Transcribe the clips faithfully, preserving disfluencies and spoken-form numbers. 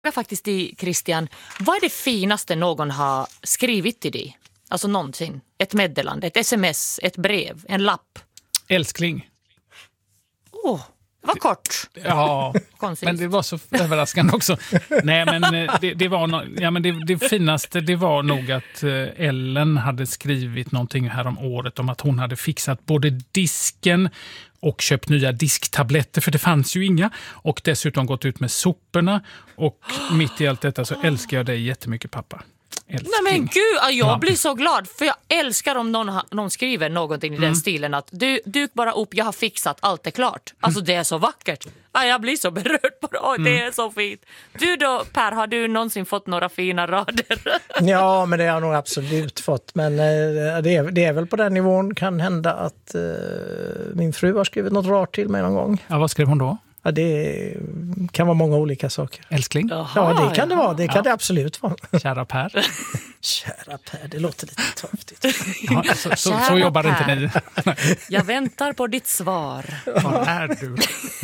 Jag faktiskt till Christian, vad är det finaste någon har skrivit till dig? Alltså någonsin. Ett meddelande, ett sms, ett brev, en lapp. Älskling. Åh, oh, det var kort. Ja, men det var så överraskande också. Nej, men det, det var no, ja, men det, det finaste det var nog att Ellen hade skrivit någonting här om året om att hon hade fixat både disken och köpt nya disktabletter, för det fanns ju inga, och dessutom gått ut med soporna, och mitt i allt detta så älskar jag dig jättemycket, pappa. Älskling. Nej men gud, jag blir så glad, för jag älskar om någon, någon skriver någonting i mm. den stilen att du, duk bara upp, jag har fixat, allt är klart. Alltså mm. det är så vackert. Jag blir så berörd på det, mm. det är så fint. Du då, Per, har du någonsin fått några fina rader? Ja, men det har jag nog absolut fått, men eh, det, är, det är väl på den nivån kan hända att eh, min fru har skrivit något rart till mig någon gång. Ja, vad skrev hon då? Ja, det kan vara många olika saker. Älskling? Jaha, ja, det kan det vara. Det kan ja. det absolut vara. Kära Per? Kära Per, det låter lite torftigt. Ja, så, så, så jobbar inte ni. Jag väntar på ditt svar. Vad är du?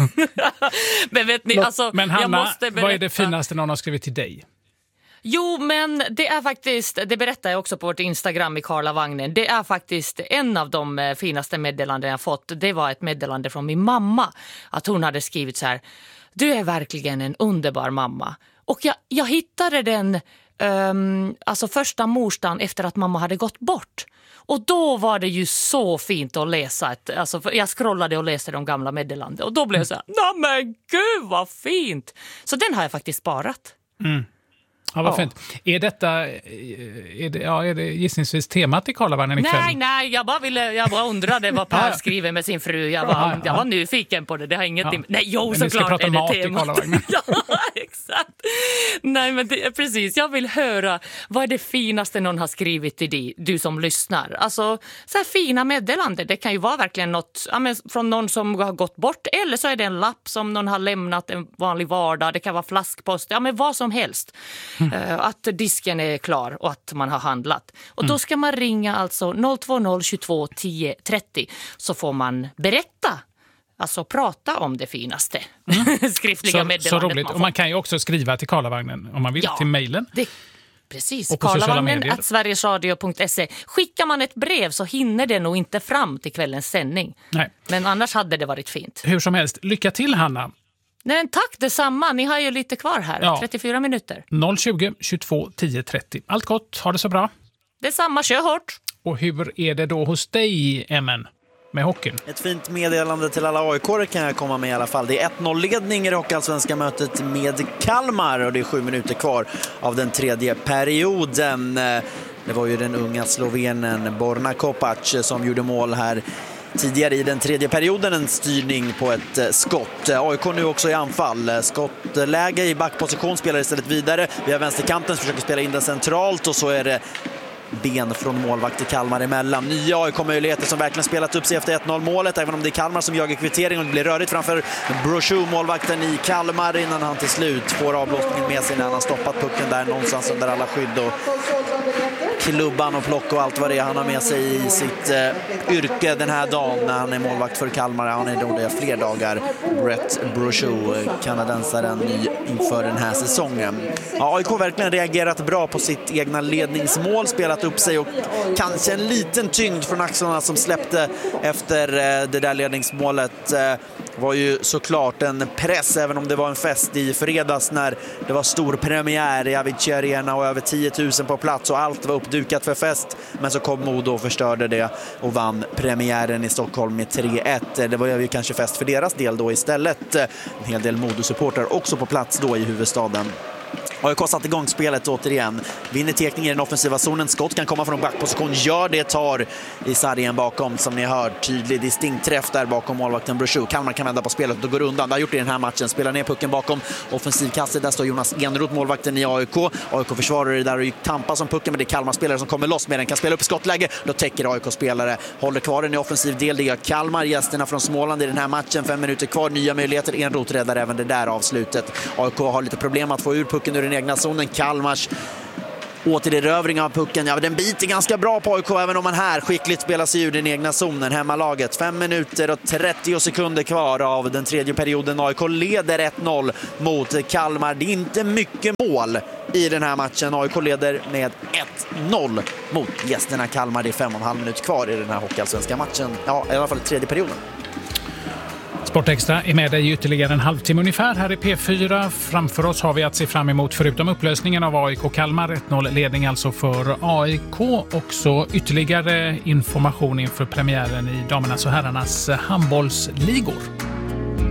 Men vet ni, alltså, Men Hanna, jag måste berätta. Vad är det finaste någon har skrivit till dig? Jo, men det är faktiskt, det berättar jag också på vårt Instagram i Karlavagnen. Det är faktiskt en av de finaste meddelanden jag fått. Det var ett meddelande från min mamma. Att hon hade skrivit så här: du är verkligen en underbar mamma. Och jag, jag hittade den um, alltså första morsdagen efter att mamma hade gått bort. Och då var det ju så fint att läsa. Ett, alltså, jag scrollade och läste de gamla meddelanden. Och då blev jag så här, nej men gud vad fint. Så den har jag faktiskt sparat. Mm. Ja, vad ja. fint. Är detta är det, ja, är det gissningsvis temat i Karlavagnen ikväll? Nej, nej, jag bara, ville, jag bara undrade vad Per skriver med sin fru. Jag var, ja, ja. jag var nyfiken på det. Det har ingenting... Ja. Nej, jo, men såklart är det mat temat. I Karlavagnen. Ja, exakt. Nej, men det, precis. Jag vill höra, vad är det finaste någon har skrivit till dig, du som lyssnar? Alltså, så här fina meddelanden. Det kan ju vara verkligen något ja, men från någon som har gått bort. Eller så är det en lapp som någon har lämnat en vanlig vardag. Det kan vara flaskpost. Ja, men vad som helst. Mm. Att disken är klar och att man har handlat. Och då ska man ringa alltså noll två noll tjugotvå tio trettio, så får man berätta, alltså prata om det finaste. Mm. Skriftliga meddelandet. Så roligt. Man och man kan ju också skriva till Karlavagnen om man vill, ja, till mejlen. Det, precis, karlavagnen at sverigesradio punkt se. Skickar man ett brev så hinner det nog inte fram till kvällens sändning. Nej. Men annars hade det varit fint. Hur som helst, lycka till Hanna. Nej, tack detsamma. Ni har ju lite kvar här. Ja. trettiofyra minuter. noll tjugo tjugotvå tio trettio. Allt gott. Ha det så bra. Detsamma. Kör hårt. Och hur är det då hos dig, Emmen, med hockeyn? Ett fint meddelande till alla A I K kan jag komma med i alla fall. Det är ett noll-ledning i det hockeyallsvenska mötet med Kalmar och det är sju minuter kvar av den tredje perioden. Det var ju den unga slovenen Borna Kopac som gjorde mål här tidigare i den tredje perioden, en styrning på ett skott. A I K nu också i anfall. Skottläge i backposition, spelar istället vidare. Vi har vänsterkanten som försöker spela in den centralt och så är det ben från målvakt i Kalmar emellan. Nya A I K-möjligheter som verkligen spelat upp sig efter ett noll-målet, även om det är Kalmar som jagar kvittering och det blir rörigt framför Brochu, målvakten i Kalmar, innan han till slut får avblåsningen med sig när han har stoppat pucken där någonstans under alla skydd och klubban och plock och allt vad det är han har med sig i sitt eh, yrke den här dagen när han är målvakt för Kalmar. Han är då det fler dagar. Brett Brochu, kanadensaren, ny inför den här säsongen. Ja, A I K verkligen reagerat bra på sitt egna ledningsmål, spelat upp sig och kanske en liten tyngd från axlarna som släppte efter eh, det där ledningsmålet. Eh, var ju såklart en press, även om det var en fest i fredags när det var stor premiär i Avicii Arena och över tio tusen på plats och allt var uppdukat för fest. Men så kom Modo och förstörde det och vann premiären i Stockholm med tre ett. Det var ju kanske fest för deras del då istället. En hel del Modo-supportrar också på plats då i huvudstaden. A I K satt igång spelet återigen. Vinner tekning i den offensiva zonen. Skott kan komma från backposition. Gör det, tar i sargen bakom, som ni hör. Tydlig, distinkt träff där bakom målvakten Brochu. Kalmar kan vända på spelet och går undan. Det har gjort det i den här matchen. Spelar ner pucken bakom offensivkastet. Där står Jonas Enroth, målvakten i A I K. A I K försvarar det där och tampar som pucken, men det är Kalmar-spelare som kommer loss med den. Kan spela upp skottläge. Då täcker A I K-spelare. Håller kvar den i offensiv del. Det gör Kalmar, gästerna från Småland i den här matchen. Fem minuter kvar. Nya möjligheter. Enroth räddar även det där avslutet. A I K har lite problem att få ur pucken ur den egna zonen. Kalmars Återerövring av pucken. Ja, den biter ganska bra på A I K även om man här skickligt spelar sig ur den egna zonen. Hemmalaget. Fem minuter och trettio sekunder kvar av den tredje perioden. A I K leder ett noll mot Kalmar. Det är inte mycket mål i den här matchen. A I K leder med ett noll mot gästerna Kalmar. Det är fem och en halv minut kvar i den här hockeyallsvenska matchen. Ja, i alla fall i tredje perioden. Sportextra är med dig ytterligare en halvtimme ungefär här i P fyra. Framför oss har vi att se fram emot, förutom upplösningen av A I K Kalmar, ett noll-ledning alltså för A I K. Också ytterligare information inför premiären i damernas och herrarnas handbollsligor.